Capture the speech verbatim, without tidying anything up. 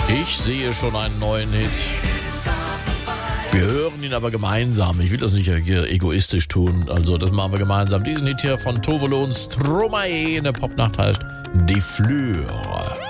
Ich sehe schon einen neuen Hit. Wir hören ihn aber gemeinsam. Ich will das nicht hier egoistisch tun. Also das machen wir gemeinsam. Diesen Hit hier von Tove Lo und Stromae in der Popnacht heißt Die Fleur.